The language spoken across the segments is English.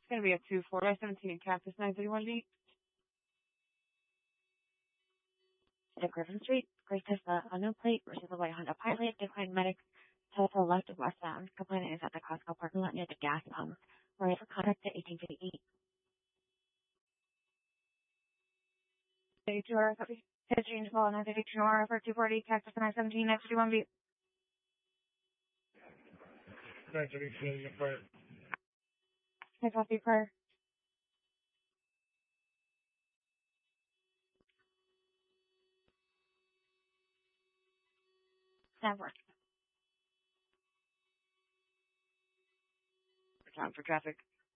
going to be a 2-4-17 Cactus 931 beat. To Griffin Street, Gray Tesla unknown plate versus the white Honda Pilot, declined medic to the left of westbound. Complainant is at the Costco parking lot near the gas pump. Right for contact at 1858. A2R copy. History and call 952 for 240 Cactus 917 951 beat. 917 fire. Hey, copy prior. That works. Time for traffic.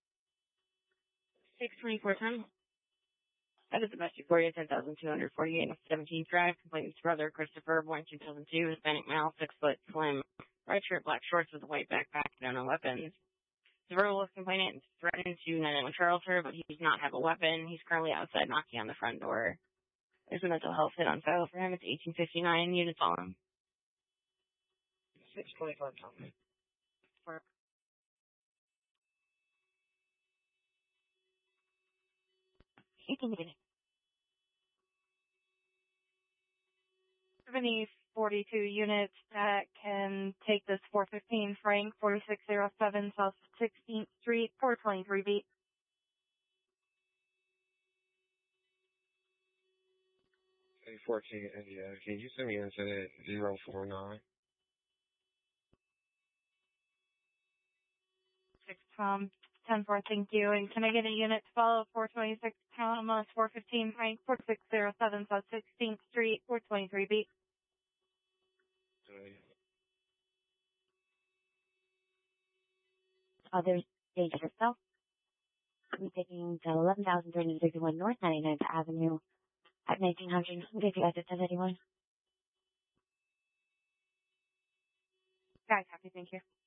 62410. That is domestic for you, 10,248 17th Drive. Complainant's brother, Christopher, born 2002, Hispanic male, 6 foot, slim, red shirt, black shorts with a white backpack, no weapons. The verbal complainant is threatened to 911 Charles her, but he does not have a weapon. He's currently outside knocking on the front door. There's a mental health hit on file for him. It's 1859. Units on him. 625 Tom. Beginning. 42 units that can take this 415 Frank 4607 South 16th Street 423 beat. A14 India. Can you send me incident 049? 6 Tom 10-4, thank you. And can I get a unit to follow 426 Thomas 415 Frank 4607 South 16th Street 423 beat. Others danger itself. We're taking to 11,361 North 99th Avenue at 1900. Give you guys a 1081. Guys, happy, thank you.